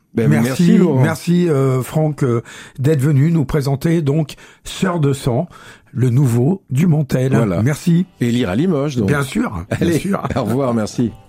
Merci Laurent. Merci Franck d'être venu nous présenter donc Sœurs de sang, le nouveau du Montel. Voilà. Merci. Et lire à Limoges, donc. Bien sûr. Allez, Bien sûr. au revoir, merci.